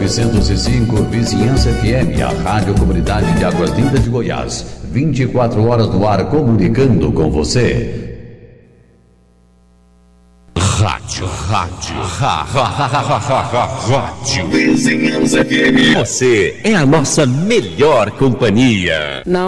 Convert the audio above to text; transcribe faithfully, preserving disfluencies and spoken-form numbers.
novecentos e cinco, Vizinhança F M, a Rádio Comunidade de Águas Lindas de Goiás. vinte e quatro horas no ar, comunicando com você. Rádio, rádio, ra, ra, ra, ra, ra, ra, rádio. Vizinhança F M. Você é a nossa melhor companhia. Não.